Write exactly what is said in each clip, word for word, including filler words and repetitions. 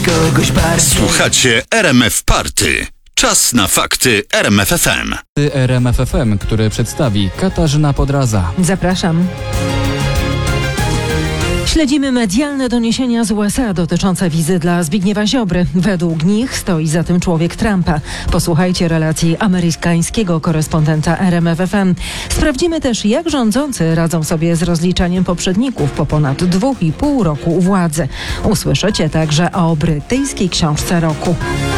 kogoś bardziej. Słuchacie R M F Party. Czas na fakty R M F F M. R M F F M, który przedstawi Katarzyna Podraza. Zapraszam. Śledzimy medialne doniesienia z U S A dotyczące wizy dla Zbigniewa Ziobry. Według nich stoi za tym człowiek Trumpa. Posłuchajcie relacji amerykańskiego korespondenta R M F F M. Sprawdzimy też, jak rządzący radzą sobie z rozliczaniem poprzedników po ponad dwóch i pół roku u władzy. Usłyszycie także o brytyjskiej książce roku.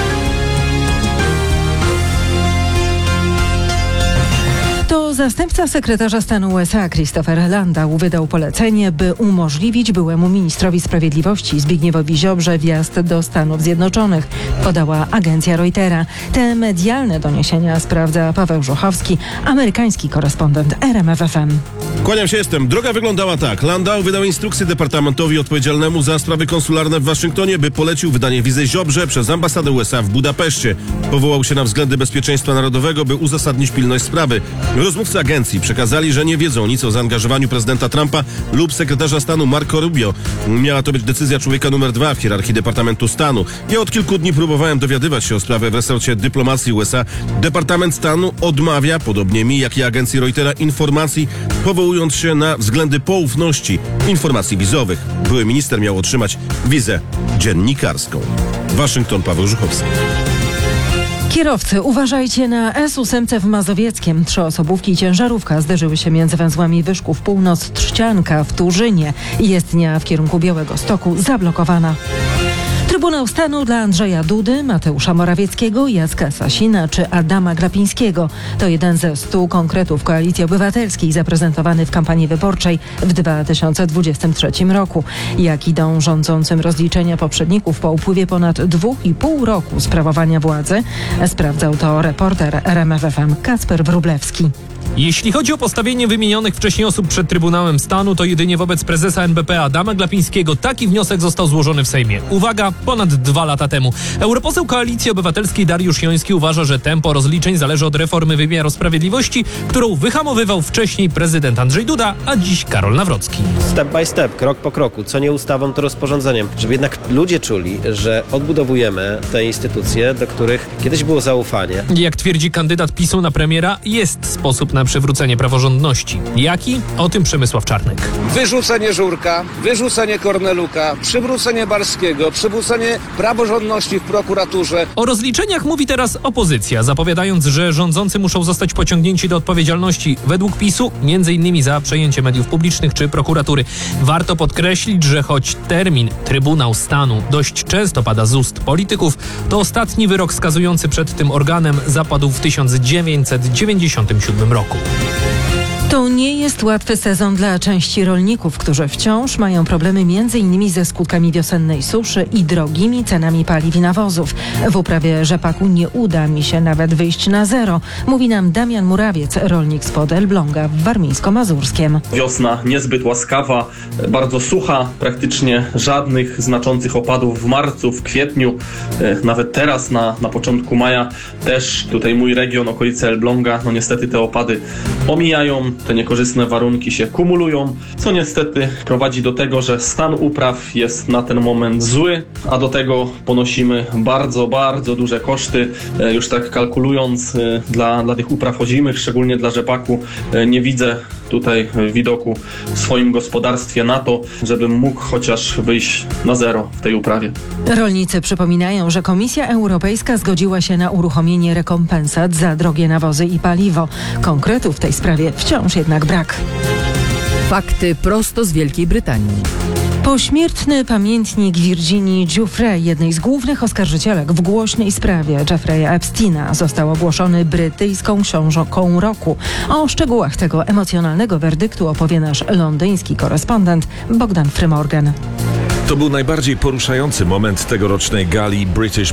To zastępca sekretarza stanu U S A Christopher Landau wydał polecenie, by umożliwić byłemu ministrowi sprawiedliwości Zbigniewowi Ziobrze wjazd do Stanów Zjednoczonych, podała agencja Reutera. Te medialne doniesienia sprawdza Paweł Żuchowski, amerykański korespondent R M F F M. Kłaniam się, jestem. Droga wyglądała tak. Landau wydał instrukcję departamentowi odpowiedzialnemu za sprawy konsularne w Waszyngtonie, by polecił wydanie wizy Ziobrze przez ambasadę U S A w Budapeszcie. Powołał się na względy bezpieczeństwa narodowego, by uzasadnić pilność sprawy. Rozmówcy agencji przekazali, że nie wiedzą nic o zaangażowaniu prezydenta Trumpa lub sekretarza stanu Marco Rubio. Miała to być decyzja człowieka numer dwa w hierarchii Departamentu Stanu. Ja od kilku dni próbowałem dowiadywać się o sprawie w resorcie dyplomacji U S A. Departament Stanu odmawia, podobnie mi, jak i agencji Reutera, informacji, powołując się na względy poufności informacji wizowych. Były minister miał otrzymać wizę dziennikarską. Waszyngton, Paweł Żuchowski. Kierowcy, uważajcie na S osiem w Mazowieckiem. Trzy osobówki i ciężarówka zderzyły się między węzłami Wyszków Północ-Trzcianka w Turzynie. Jezdnia w kierunku Białegostoku zablokowana. Trybunał Stanu dla Andrzeja Dudy, Mateusza Morawieckiego, Jacka Sasina czy Adama Glapińskiego. To jeden ze stu konkretów Koalicji Obywatelskiej zaprezentowany w kampanii wyborczej w dwa tysiące dwudziestym trzecim roku. Jak idą rządzącym rozliczenia poprzedników po upływie ponad dwóch i pół roku sprawowania władzy? Sprawdzał to reporter R M F F M Kacper Wróblewski. Jeśli chodzi o postawienie wymienionych wcześniej osób przed Trybunałem Stanu, to jedynie wobec prezesa N B P Adama Glapińskiego taki wniosek został złożony w Sejmie. Uwaga, ponad dwa lata temu. Europoseł Koalicji Obywatelskiej Dariusz Joński uważa, że tempo rozliczeń zależy od reformy wymiaru sprawiedliwości, którą wyhamowywał wcześniej prezydent Andrzej Duda, a dziś Karol Nawrocki. Step by step, krok po kroku, co nie ustawą, to rozporządzeniem, żeby jednak ludzie czuli, że odbudowujemy te instytucje, do których kiedyś było zaufanie. Jak twierdzi kandydat PiSu na premiera, jest sposób na przywrócenie praworządności. Jaki? O tym Przemysław Czarnek. Wyrzucenie Żurka, wyrzucenie Korneluka, przywrócenie Barskiego, przywrócenie praworządności w prokuraturze. O rozliczeniach mówi teraz opozycja, zapowiadając, że rządzący muszą zostać pociągnięci do odpowiedzialności według PiSu, między innymi za przejęcie mediów publicznych czy prokuratury. Warto podkreślić, że choć termin Trybunał Stanu dość często pada z ust polityków, to ostatni wyrok skazujący przed tym organem zapadł w tysiąc dziewięćset dziewięćdziesiątym siódmym roku. To nie jest łatwy sezon dla części rolników, którzy wciąż mają problemy między innymi ze skutkami wiosennej suszy i drogimi cenami paliw i nawozów. W uprawie rzepaku nie uda mi się nawet wyjść na zero, mówi nam Damian Murawiec, rolnik spod Elbląga w Warmińsko-Mazurskiem. Wiosna niezbyt łaskawa, bardzo sucha, praktycznie żadnych znaczących opadów w marcu, w kwietniu, nawet teraz na, na początku maja też tutaj mój region, okolice Elbląga, no niestety te opady omijają. Te niekorzystne warunki się kumulują, co niestety prowadzi do tego, że stan upraw jest na ten moment zły, a do tego ponosimy bardzo, bardzo duże koszty. Już tak kalkulując dla, dla tych upraw ozimych, szczególnie dla rzepaku, nie widzę tutaj widoku w swoim gospodarstwie na to, żebym mógł chociaż wyjść na zero w tej uprawie. Rolnicy przypominają, że Komisja Europejska zgodziła się na uruchomienie rekompensat za drogie nawozy i paliwo. Konkretów w tej sprawie wciąż jednak brak. Fakty prosto z Wielkiej Brytanii. Pośmiertny pamiętnik Virginii Giuffre, jednej z głównych oskarżycielek w głośnej sprawie Jeffrey'a Epsteina, został ogłoszony brytyjską książką roku. O szczegółach tego emocjonalnego werdyktu opowie nasz londyński korespondent Bogdan Frymorgan. To był najbardziej poruszający moment tegorocznej gali British